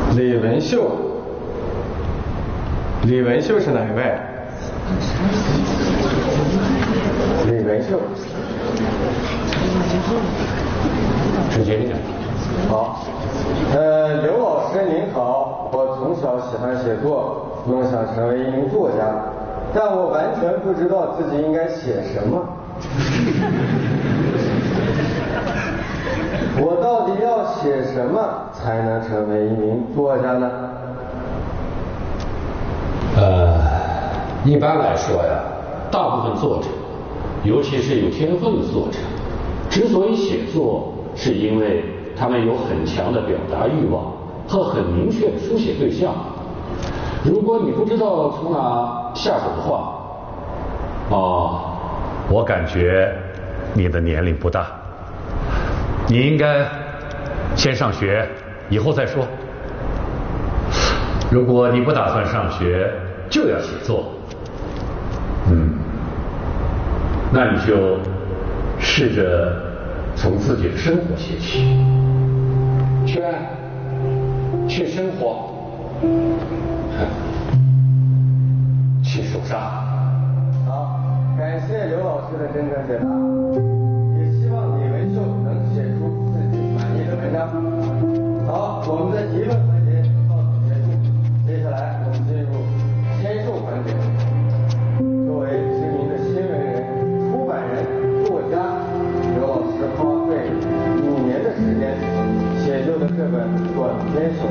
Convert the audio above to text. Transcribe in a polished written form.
李文秀，李文秀是哪一位？李文秀， 直接点。 好，刘老师您好，我从小喜欢写作，梦想成为一名作家，但我完全不知道自己应该写什么。我到底要写什么才能成为一名作家呢？ 一般来说呀，大部分作者，尤其是有天分的作者，之所以写作，是因为他们有很强的表达欲望和很明确的书写对象。如果你不知道从哪下手的话，我感觉你的年龄不大，你应该先上学，以后再说。如果你不打算上学，就要写作，那你就试着从自己的生活写起，去爱，去生活，去手上。 好，感谢刘老师的真诚解答，也希望李文秀能写出自己满意的文章。好，我们的提问环节到此结束，接下来我们进入签售环节。作为知名的新闻人、出版人、作家，刘老师花费5年的时间写就的这本短篇小